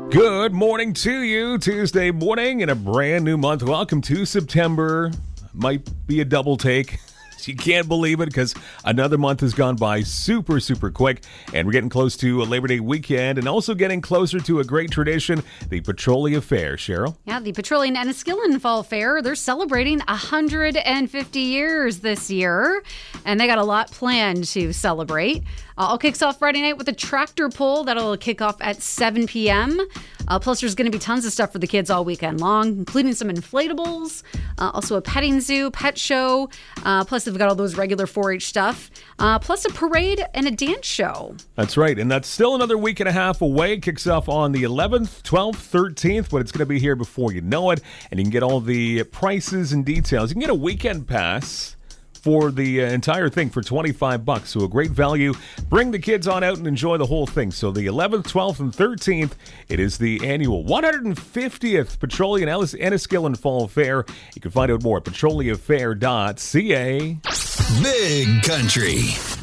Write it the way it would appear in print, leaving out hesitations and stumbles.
Good morning to you. Tuesday morning in a brand new month. Welcome to September. Might be a double take. You can't believe it because another month has gone by super quick, and we're getting close to a Labor Day weekend and also getting closer to a great tradition, the Petrolia Fair. Cheryl? Yeah, the Petrolia Enniskillen Fall Fair, they're celebrating 150 years this year, and they got a lot planned to celebrate. All kicks off Friday night with a tractor pull. That'll kick off at 7 p.m. Plus, there's going to be tons of stuff for the kids all weekend long, including some inflatables, also a petting zoo, pet show. Plus, they've got all those regular 4-H stuff, plus a parade and a dance show. That's right, and that's still another week and a half away. It kicks off on the 11th, 12th, 13th, but it's going to be here before you know it. And you can get all the prices and details. You can get a weekend pass for the entire thing for $25. So a great value. Bring the kids on out and enjoy the whole thing. So the 11th, 12th, and 13th, it is the annual 150th Petrolia Enniskillen Fall Fair. You can find out more at petroliafair.ca. Big Country.